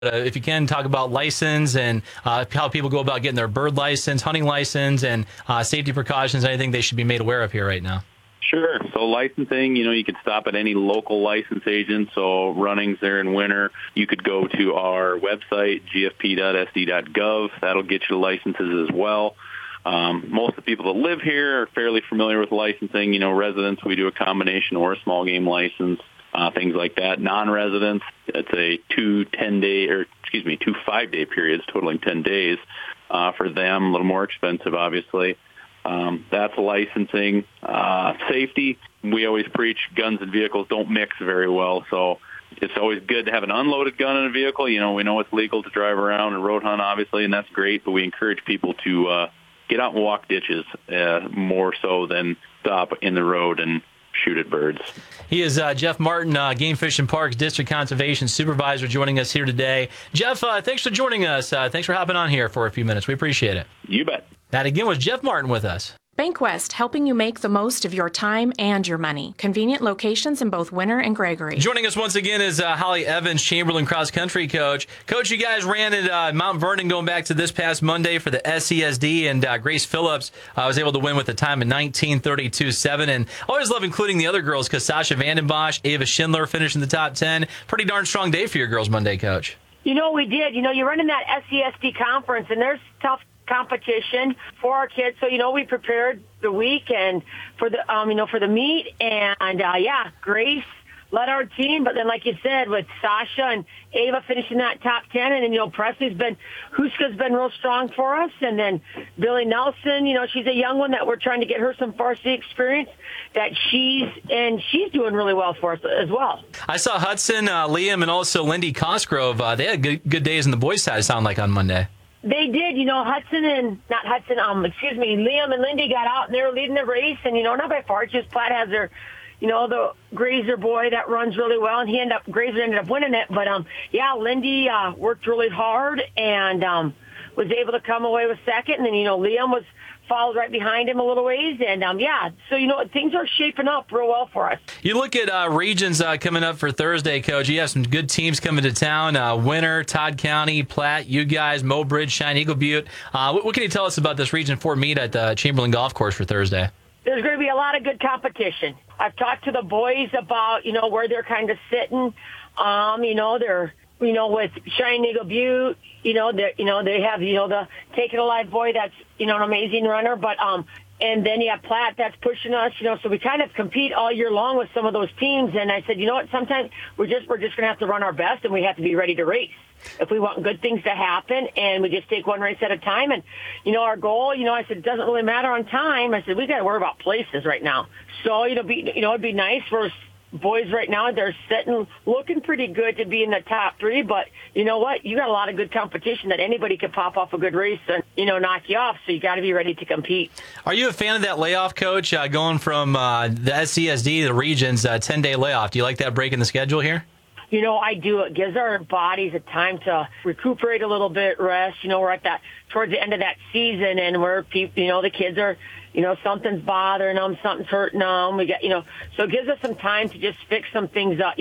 If you can, talk about license and how people go about getting their bird license, hunting license, and safety precautions, anything they should be made aware of here right now. Sure. So licensing, you could stop at any local license agent. So runnings there in winter, you could go to our website, gfp.sd.gov. That'll get you licenses as well. Most of the people that live here are fairly familiar with licensing. Residents, we do a combination or a small game license, things like that. Non-residents, it's a 2 5-day periods totaling 10 days for them. A little more expensive, obviously. That's licensing. Safety, we always preach guns and vehicles don't mix very well, so it's always good to have an unloaded gun in a vehicle. We know it's legal to drive around and road hunt, obviously, and that's great, but we encourage people to get out and walk ditches more so than stop in the road and shoot at birds. He is Jeff Martin, Game Fish and Parks District Conservation Supervisor, joining us here today. Jeff, thanks for joining us. Thanks for hopping on here for a few minutes. We appreciate it. You bet. That again was Jeff Martin with us. BankWest, helping you make the most of your time and your money. Convenient locations in both Winter and Gregory. Joining us once again is Holly Evans, Chamberlain cross country coach. Coach, you guys ran at Mount Vernon going back to this past Monday for the SCSD, and Grace Phillips was able to win with a time of 19:32.7. And I always love including the other girls because Sasha Vandenbosch, Ava Schindler finished in the top 10. Pretty darn strong day for your girls Monday, Coach. We did. You're running that SCSD conference, and there's tough competition for our kids. So, we prepared the weekend for the, for the meet. And, Grace led our team. But then, like you said, with Sasha and Ava finishing that top 10, and then, Huska's been real strong for us. And then Billy Nelson, she's a young one that we're trying to get her some varsity experience that she's doing really well for us as well. I saw Hudson, Liam, and also Lindy Cosgrove. They had good days on the boys' side, it sounded like, on Monday. They did, Liam and Lindy got out and they were leading the race, and not by far. Just Platt has their, the Grazer boy that runs really well, and Grazer ended up winning it. But Lindy worked really hard and was able to come away with second, and then Liam followed right behind him a little ways, and so things are shaping up real well for us. You look at regions coming up for Thursday, Coach. You have some good teams coming to town. Winter, Todd County, Platt, you guys, Mobridge, Shine, Eagle Butte. What can you tell us about this Region 4 meet at the Chamberlain Golf Course for Thursday? There's going to be a lot of good competition. I've talked to the boys about where they're kind of sitting. They're with Shine, Eagle Butte, they have, the Take It Alive boy that's, an amazing runner. But, and then you have Platt that's pushing us, so we kind of compete all year long with some of those teams. And I said, sometimes we're just going to have to run our best, and we have to be ready to race if we want good things to happen. And we just take one race at a time. And, our goal, I said, it doesn't really matter on time. I said, we got to worry about places right now. So, it'd be nice for boys right now. They're looking pretty good to be in the top 3, but you know what? You got a lot of good competition that anybody could pop off a good race and, knock you off, so you got to be ready to compete. Are you a fan of that layoff, Coach, going from the SCSD to the Regions, 10-day layoff? Do you like that break in the schedule here? I do. It gives our bodies a time to recuperate a little bit, rest. We're at towards the end of that season, and we're, the kids are, something's bothering them, something's hurting them. We got, so it gives us some time to just fix some things up,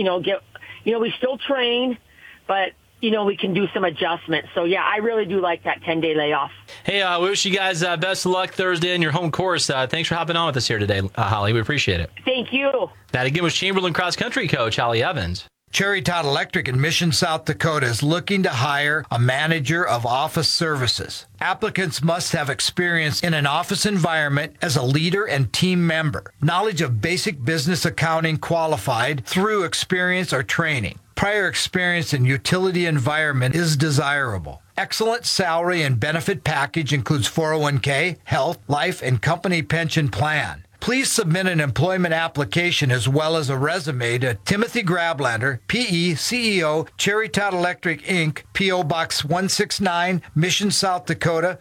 we still train, but, we can do some adjustments. So, I really do like that 10-day layoff. Hey, we wish you guys best of luck Thursday in your home course. Thanks for hopping on with us here today, Holly. We appreciate it. Thank you. That again was Chamberlain cross country coach Holly Evans. Cherry Todd Electric in Mission, South Dakota is looking to hire a manager of office services. Applicants must have experience in an office environment as a leader and team member. Knowledge of basic business accounting qualified through experience or training. Prior experience in utility environment is desirable. Excellent salary and benefit package includes 401k, health, life, and company pension plan. Please submit an employment application as well as a resume to Timothy Grablander, P.E., CEO, Cherry Todd Electric, Inc., P.O. Box 169, Mission, South Dakota,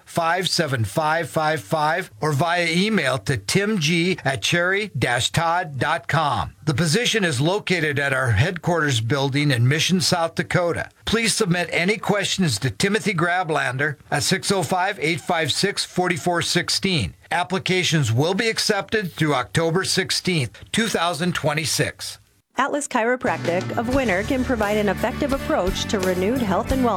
57555, or via email to timg@cherry-todd.com. The position is located at our headquarters building in Mission, South Dakota. Please submit any questions to Timothy Grablander at 605-856-4416. Applications will be accepted through October 16th, 2026. Atlas Chiropractic of Winter can provide an effective approach to renewed health and wellness